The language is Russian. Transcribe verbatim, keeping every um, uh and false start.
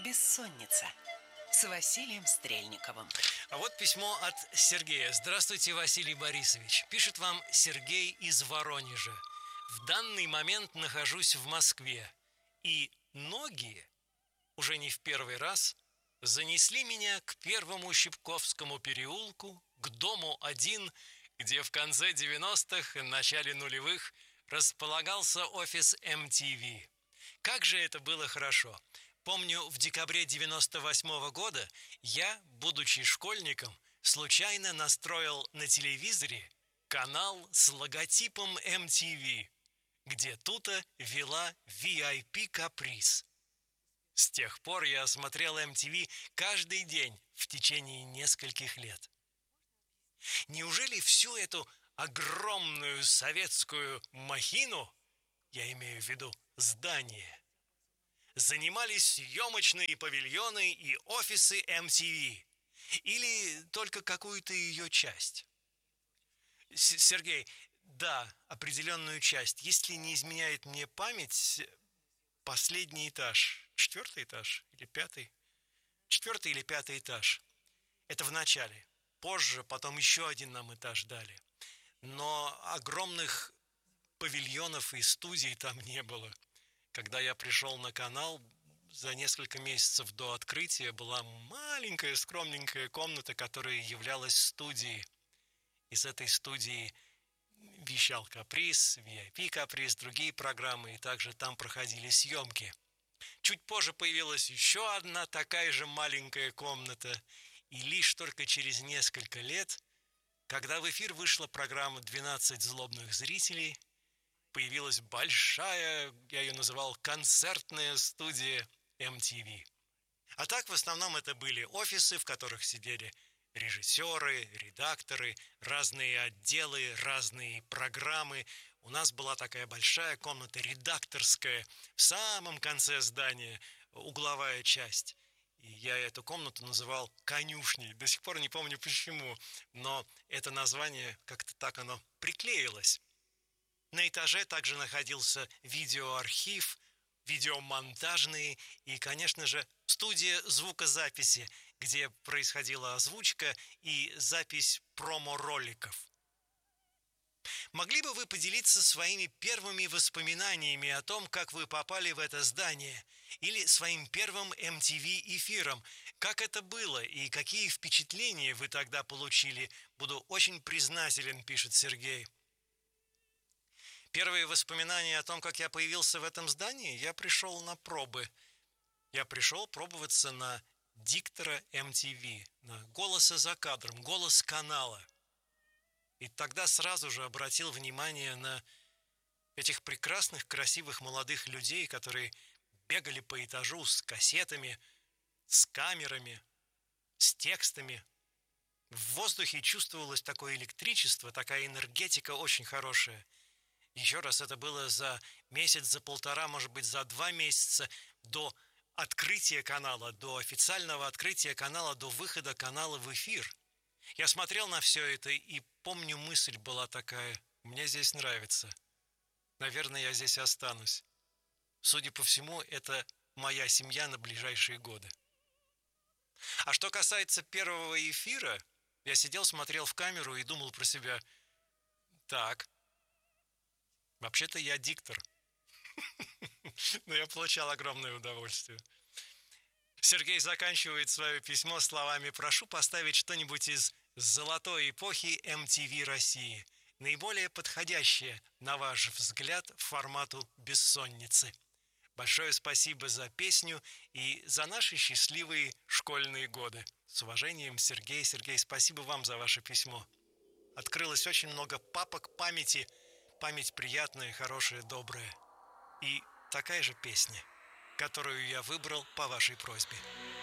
«Бессонница» с Василием Стрельниковым. А вот письмо от Сергея. Здравствуйте, Василий Борисович. Пишет вам Сергей из Воронежа. В данный момент нахожусь в Москве. И ноги, уже не в первый раз, занесли меня к Первому Щипковскому переулку, к дому один, где в конце девяностых и начале нулевых располагался офис эм ти ви. Как же это было хорошо! Помню, в декабре девяносто восьмого года я, будучи школьником, случайно настроил на телевизоре канал с логотипом эм ти ви, где Тута вела ви ай пи «Каприз». С тех пор я смотрел эм ти ви каждый день в течение нескольких лет. Неужели всю эту огромную советскую махину, я имею в виду здание, занимались съемочные павильоны и офисы эм ти ви? Или только какую-то ее часть? С- Сергей, да, определенную часть. Если не изменяет мне память, последний этаж, четвертый этаж или пятый? Четвертый или пятый этаж. Это в начале. Позже, потом еще один нам этаж дали. Но огромных павильонов и студий там не было. Когда я пришел на канал, за несколько месяцев до открытия была маленькая, скромненькая комната, которая являлась студией. Из этой студии вещал «Каприз», ви ай пи «Каприз», другие программы, и также там проходили съемки. Чуть позже появилась еще одна такая же маленькая комната, и лишь только через несколько лет, когда в эфир вышла программа «двенадцать злобных зрителей», появилась большая, я ее называл, концертная студия эм ти ви. А так в основном это были офисы, в которых сидели режиссеры, редакторы, разные отделы, разные программы. У нас была такая большая комната редакторская в самом конце здания, угловая часть. И я эту комнату называл конюшней. До сих пор не помню почему, но это название как-то так оно приклеилось. На этаже также находился видеоархив, видеомонтажные и, конечно же, студия звукозаписи, где происходила озвучка и запись промо-роликов. Могли бы вы поделиться своими первыми воспоминаниями о том, как вы попали в это здание, или своим первым эм ти ви-эфиром? Как это было и какие впечатления вы тогда получили? Буду очень признателен, пишет Сергей. Первые воспоминания о том, как я появился в этом здании, я пришел на пробы. Я пришел пробоваться на диктора эм ти ви, на голоса за кадром, голос канала. И тогда сразу же обратил внимание на этих прекрасных, красивых молодых людей, которые бегали по этажу с кассетами, с камерами, с текстами. В воздухе чувствовалось такое электричество, такая энергетика очень хорошая. Еще раз, это было за месяц, за полтора, может быть, за два месяца до открытия канала, до официального открытия канала, до выхода канала в эфир. Я смотрел на все это и помню, мысль была такая: мне здесь нравится. Наверное, я здесь останусь. Судя по всему, это моя семья на ближайшие годы. А что касается первого эфира, я сидел, смотрел в камеру и думал про себя: так, вообще-то я диктор. Но я получал огромное удовольствие. Сергей заканчивает свое письмо словами: прошу поставить что-нибудь из золотой эпохи эм ти ви России, наиболее подходящее, на ваш взгляд, формату «Бессонницы». Большое спасибо за песню и за наши счастливые школьные годы. С уважением, Сергей. Сергей, спасибо вам за ваше письмо. Открылось очень много папок памяти. Память приятная, хорошая, добрая. И такая же песня, которую я выбрал по вашей просьбе.